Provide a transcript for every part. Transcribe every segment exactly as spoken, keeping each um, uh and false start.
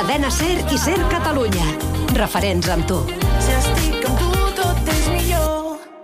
Cadena Ser i Ser Catalunya. Referents amb tu. Si estic amb tu, tot és millor.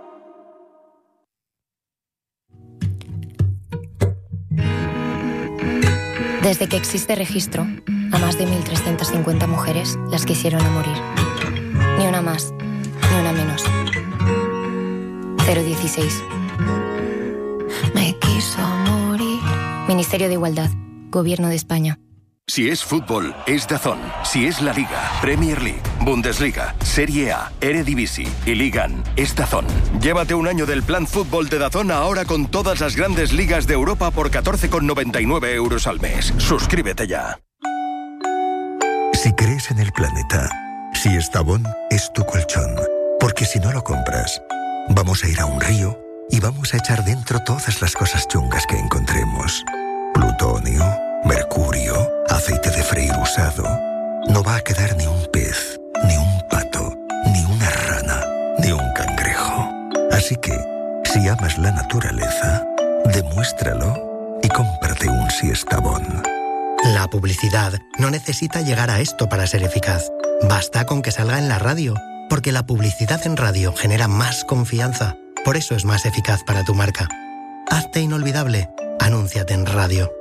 Desde que existe registro, a más de mil trescientas cincuenta mujeres las quisieron a morir. Ni una más, ni una menos. cero dieciséis. Me quiso morir. Ministerio de Igualdad, Gobierno de España. Si es fútbol, es DAZN. Si es la Liga, Premier League, Bundesliga, Serie A, Eredivisie y Ligan, es DAZN. Llévate un año del plan fútbol de DAZN ahora con todas las grandes ligas de Europa por catorce con noventa y nueve euros al mes. Suscríbete ya. Si crees en el planeta, si Estavón es tu colchón, porque si no lo compras, vamos a ir a un río y vamos a echar dentro todas las cosas chungas que encontremos. Plutonio, mercurio, aceite de freír usado. No va a quedar ni un pez, ni un pato, ni una rana, ni un cangrejo. Así que, si amas la naturaleza, demuéstralo y cómprate un Siestabón. La publicidad no necesita llegar a esto para ser eficaz. Basta con que salga en la radio, porque la publicidad en radio genera más confianza. Por eso es más eficaz para tu marca. Hazte inolvidable. Anúnciate en radio.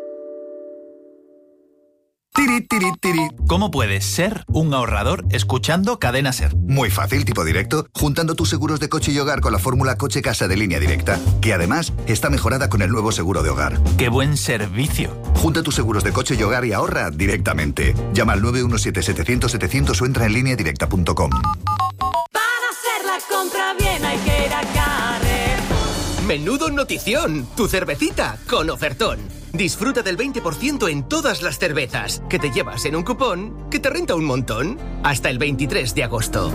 Tiri, tiri, tiri. ¿Cómo puedes ser un ahorrador escuchando Cadena Ser? Muy fácil, tipo directo, juntando tus seguros de coche y hogar con la fórmula Coche-Casa de Línea Directa, que además está mejorada con el nuevo seguro de hogar. ¡Qué buen servicio! Junta tus seguros de coche y hogar y ahorra directamente. Llama al nueve uno siete setecientos setecientos o entra en línea directa punto com. Para hacer la compra bien hay que ir a Carrefour. ¡Menudo notición! Tu cervecita con ofertón. Disfruta del veinte por ciento en todas las cervezas, que te llevas en un cupón que te renta un montón. Hasta el veintitrés de agosto.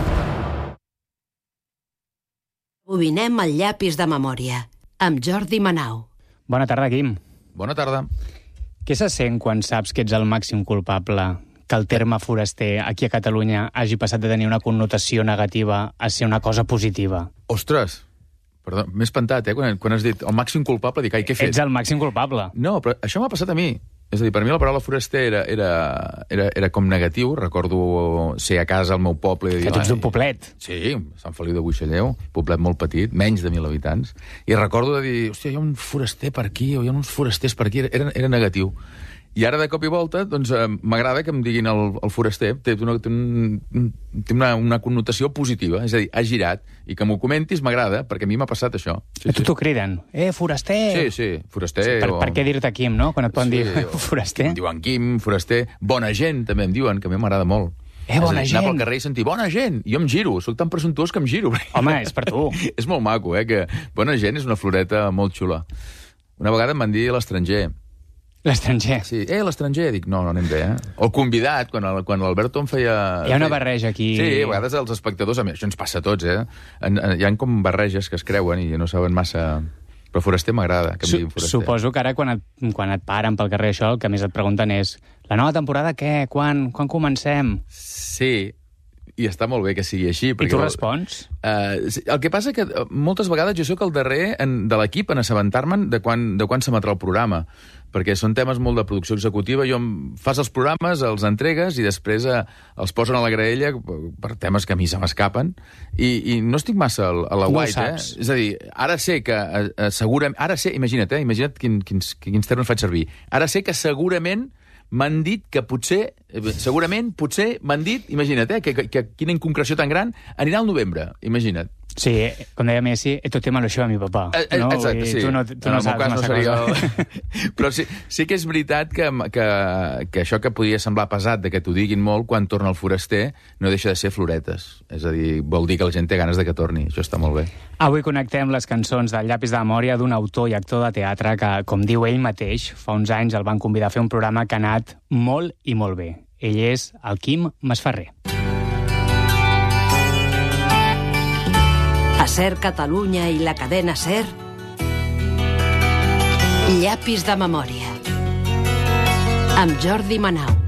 Bobinem el llapis de memòria, amb Jordi Manau. Bona tarda, Quim. Bona tarda. Què se sent quan saps que ets el màxim culpable que el terme foraster aquí a Catalunya hagi passat de tenir una connotació negativa a ser una cosa positiva? Ostres! Perdó, m'he espantat, eh? Quan, quan has dit el màxim culpable, dic, ai, què he fet? Ets el màxim culpable. No, però això m'ha passat a mi. És a dir, per mi la paraula foraster era, era, era, era com negatiu. Recordo ser a casa al meu poble i dir... Que tu ets d'un poblet. Sí, Sant Feliu de Buixalleu, poblet molt petit, menys de mil habitants. I recordo de dir, hòstia, hi ha un foraster per aquí, o hi ha uns forasters per aquí. Era, era negatiu. I ara, de cop i volta, doncs, eh, m'agrada que em diguin el, el foraster. Té, una, té, un, té una, una connotació positiva, és a dir, ha girat. I que m'ho comentis m'agrada, perquè a mi m'ha passat això. Sí, a tu sí. T'ho criden. Eh, foraster! Sí, sí, foraster. Sí, per, o... per què dir-te Quim, no? Quan et poden sí, dir foraster. Em diuen Quim, foraster. Bona gent, també em diuen, que a mi m'agrada molt. Eh, bona dir, gent! Anar pel carrer i sentir bona gent. Jo em giro, soc tan presumptuós que em giro. Home, és per tu. És molt maco, eh, que bona gent és una floreta molt xula. Una vegada em van dir a l'estranger. L'estranger. Sí, eh, l'estranger. Dic, no, no anem bé, eh? O el convidat, quan, el, quan l'Alberto em feia... Hi ha una barreja aquí... Sí, a vegades els espectadors, a mi, això ens passa a tots, eh? En, en, hi ha com barreges que es creuen i no saben massa... Però foraster m'agrada, que em Su diguin foraster. Suposo que ara, quan et, quan et paren pel carrer això, el que més et pregunten és la nova temporada què? Quan, quan comencem? Sí, i està molt bé que sigui així. I tu respons? Uh, el que passa que moltes vegades jo sóc el darrer en, de l'equip en assabentar-me'n de quan, de quan s'emetrà el programa, perquè són temes molt de producció executiva. Jo em fas els programes, els entregues i després eh, els posen a la graella per temes que a mi se m'escapen i, i no estic massa a, a la no white, eh? És a dir, ara sé que eh, segurament... Ara sé, imagina't, eh? Imagina't quin, quins, quins termes faig servir. Ara sé que segurament m'han dit que potser, segurament, potser m'han dit, imagina't, eh, que, que, que quina inconcreció tan gran, anirà al novembre, imagina't. Sí, com deia Messi, esto te me lo lleva mi papà. Eh, no? Exacte, sí. Tu no, tu en no el saps meu cas no seria... El... Però sí, sí que és veritat que, que, que això que podia semblar pesat de que t'ho diguin molt, quan torna el foraster, no deixa de ser floretes. És a dir, vol dir que la gent té ganes de que torni. Això està molt bé. Avui connectem les cançons del Llapis de memòria d'un autor i actor de teatre que, com diu ell mateix, fa uns anys el van convidar a fer un programa que ha anat molt i molt bé. Ell és el Quim Masferrer. A Ser Catalunya i la cadena Ser, Llapis de memòria, amb Jordi Manau.